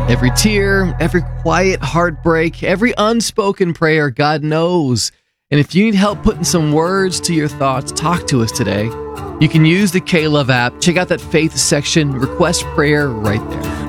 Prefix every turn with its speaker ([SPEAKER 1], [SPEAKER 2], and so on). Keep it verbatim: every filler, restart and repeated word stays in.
[SPEAKER 1] Every tear, every quiet heartbreak, every unspoken prayer, God knows. And if you need help putting some words to your thoughts, talk to us today. You can use the K-Love app. Check out that faith section. Request prayer right there.